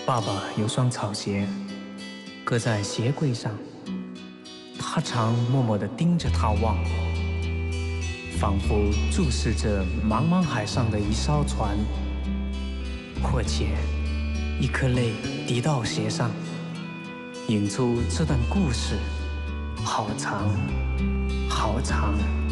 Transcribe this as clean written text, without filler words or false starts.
爸爸有双草鞋，搁在鞋柜上，他常默默地盯着它望，仿佛注视着茫茫海上的一艘船，或且一颗泪滴到鞋上，引出这段故事，好长，好长。